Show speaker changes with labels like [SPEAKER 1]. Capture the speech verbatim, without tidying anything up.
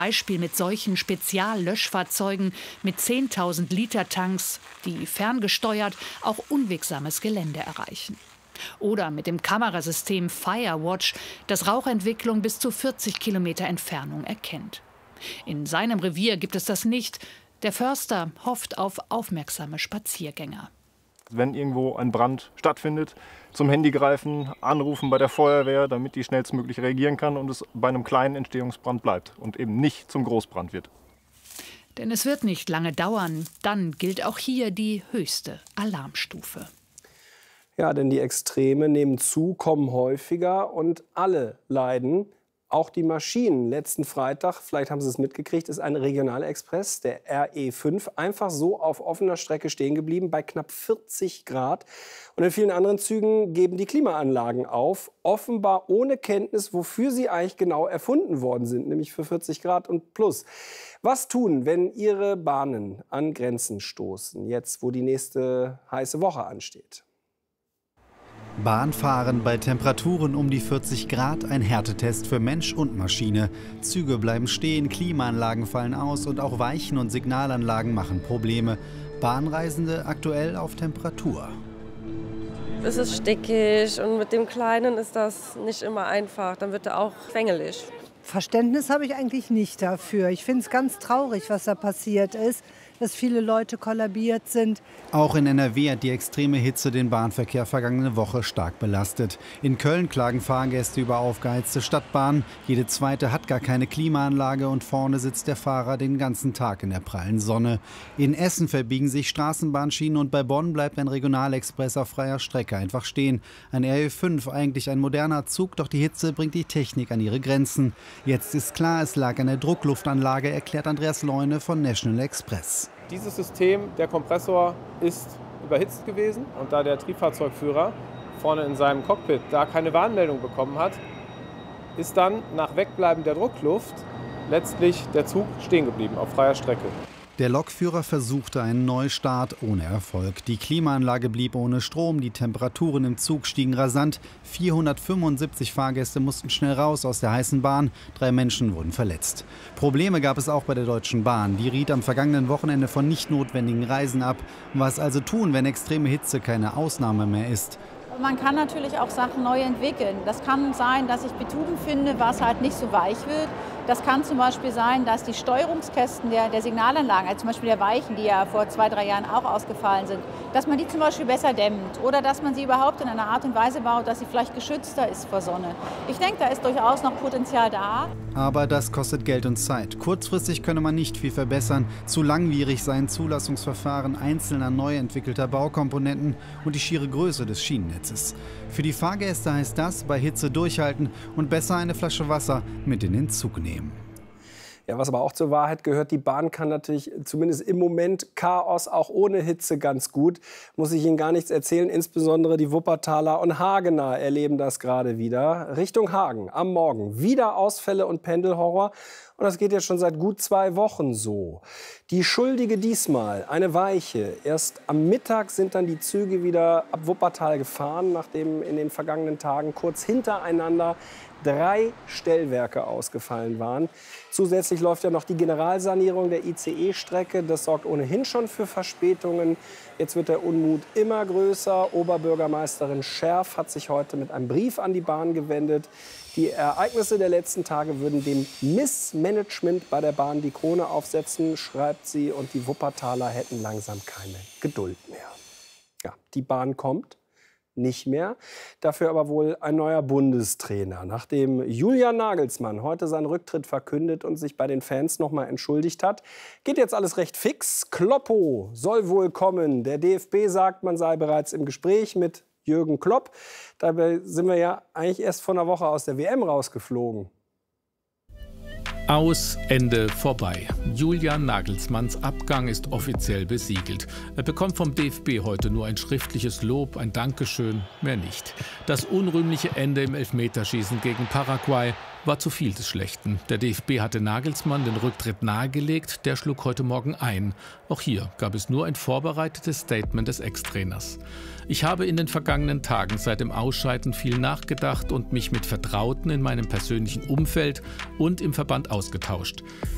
[SPEAKER 1] Beispiel mit solchen Speziallöschfahrzeugen mit zehntausend Liter Tanks, die ferngesteuert auch unwegsames Gelände erreichen. Oder mit dem Kamerasystem Firewatch, das Rauchentwicklung bis zu vierzig Kilometer Entfernung erkennt. In seinem Revier gibt es das nicht. Der Förster hofft auf aufmerksame Spaziergänger.
[SPEAKER 2] Wenn irgendwo ein Brand stattfindet, zum Handy greifen, anrufen bei der Feuerwehr, damit die schnellstmöglich reagieren kann und es bei einem kleinen Entstehungsbrand bleibt und eben nicht zum Großbrand wird.
[SPEAKER 1] Denn es wird nicht lange dauern, dann gilt auch hier die höchste Alarmstufe.
[SPEAKER 3] Ja, denn die Extreme nehmen zu, kommen häufiger und alle leiden. Auch die Maschinen. Letzten Freitag, vielleicht haben Sie es mitgekriegt, ist ein Regionalexpress, der R E fünf, einfach so auf offener Strecke stehen geblieben bei knapp vierzig Grad. Und in vielen anderen Zügen geben die Klimaanlagen auf, offenbar ohne Kenntnis, wofür sie eigentlich genau erfunden worden sind, nämlich für vierzig Grad und plus. Was tun, wenn Ihre Bahnen an Grenzen stoßen, jetzt wo die nächste heiße Woche ansteht?
[SPEAKER 4] Bahnfahren bei Temperaturen um die vierzig Grad, ein Härtetest für Mensch und Maschine. Züge bleiben stehen, Klimaanlagen fallen aus und auch Weichen- und Signalanlagen machen Probleme. Bahnreisende aktuell auf Temperatur.
[SPEAKER 5] Es ist stickig und mit dem Kleinen ist das nicht immer einfach. Dann wird er auch quengelig.
[SPEAKER 6] Verständnis habe ich eigentlich nicht dafür. Ich finde es ganz traurig, was da passiert ist, dass viele Leute kollabiert sind.
[SPEAKER 4] Auch in N R W hat die extreme Hitze den Bahnverkehr vergangene Woche stark belastet. In Köln klagen Fahrgäste über aufgeheizte Stadtbahnen. Jede zweite hat gar keine Klimaanlage und vorne sitzt der Fahrer den ganzen Tag in der prallen Sonne. In Essen verbiegen sich Straßenbahnschienen und bei Bonn bleibt ein Regionalexpress auf freier Strecke einfach stehen. Ein R E fünf, eigentlich ein moderner Zug, doch die Hitze bringt die Technik an ihre Grenzen. Jetzt ist klar, es lag an der Druckluftanlage, erklärt Andreas Leune von National Express.
[SPEAKER 7] Dieses System, der Kompressor, ist überhitzt gewesen und da der Triebfahrzeugführer vorne in seinem Cockpit da keine Warnmeldung bekommen hat, ist dann nach Wegbleiben der Druckluft letztlich der Zug stehen geblieben auf freier Strecke.
[SPEAKER 4] Der Lokführer versuchte einen Neustart ohne Erfolg. Die Klimaanlage blieb ohne Strom, die Temperaturen im Zug stiegen rasant. vierhundertfünfundsiebzig Fahrgäste mussten schnell raus aus der heißen Bahn. Drei Menschen wurden verletzt. Probleme gab es auch bei der Deutschen Bahn. Die riet am vergangenen Wochenende von nicht notwendigen Reisen ab. Was also tun, wenn extreme Hitze keine Ausnahme mehr ist?
[SPEAKER 8] Man kann natürlich auch Sachen neu entwickeln. Das kann sein, dass ich Betuben finde, was halt nicht so weich wird. Das kann zum Beispiel sein, dass die Steuerungskästen der, der Signalanlagen, also zum Beispiel der Weichen, die ja vor zwei, drei Jahren auch ausgefallen sind, dass man die zum Beispiel besser dämmt oder dass man sie überhaupt in einer Art und Weise baut, dass sie vielleicht geschützter ist vor Sonne. Ich denke, da ist durchaus noch Potenzial da.
[SPEAKER 4] Aber das kostet Geld und Zeit. Kurzfristig könne man nicht viel verbessern. Zu langwierig seien Zulassungsverfahren einzelner neu entwickelter Baukomponenten und die schiere Größe des Schienennetzes. Für die Fahrgäste heißt das, bei Hitze durchhalten und besser eine Flasche Wasser mit in den Zug nehmen.
[SPEAKER 3] Ja, was aber auch zur Wahrheit gehört, die Bahn kann natürlich zumindest im Moment Chaos auch ohne Hitze ganz gut. Muss ich Ihnen gar nichts erzählen, insbesondere die Wuppertaler und Hagener erleben das gerade wieder. Richtung Hagen am Morgen wieder Ausfälle und Pendelhorror. Und das geht jetzt schon seit gut zwei Wochen so. Die Schuldige diesmal, eine Weiche. Erst am Mittag sind dann die Züge wieder ab Wuppertal gefahren, nachdem in den vergangenen Tagen kurz hintereinander drei Stellwerke ausgefallen waren. Zusätzlich läuft ja noch die Generalsanierung der I C E-Strecke. Das sorgt ohnehin schon für Verspätungen. Jetzt wird der Unmut immer größer. Oberbürgermeisterin Scherf hat sich heute mit einem Brief an die Bahn gewendet. Die Ereignisse der letzten Tage würden dem Missmanagement bei der Bahn die Krone aufsetzen, schreibt sie. Und die Wuppertaler hätten langsam keine Geduld mehr. Ja, die Bahn kommt. Nicht mehr. Dafür aber wohl ein neuer Bundestrainer. Nachdem Julian Nagelsmann heute seinen Rücktritt verkündet und sich bei den Fans noch mal entschuldigt hat, geht jetzt alles recht fix. Kloppo soll wohl kommen. Der D F B sagt, man sei bereits im Gespräch mit Jürgen Klopp. Dabei sind wir ja eigentlich erst vor einer Woche aus der W M rausgeflogen.
[SPEAKER 9] Aus, Ende, vorbei. Julian Nagelsmanns Abgang ist offiziell besiegelt. Er bekommt vom D F B heute nur ein schriftliches Lob, ein Dankeschön, mehr nicht. Das unrühmliche Ende im Elfmeterschießen gegen Paraguay war zu viel des Schlechten. Der D F B hatte Nagelsmann den Rücktritt nahegelegt, der schlug heute Morgen ein. Auch hier gab es nur ein vorbereitetes Statement des Ex-Trainers. Ich habe in den vergangenen Tagen seit dem Ausscheiden viel nachgedacht und mich mit Vertrauten in meinem persönlichen Umfeld und im Verband ausgetauscht.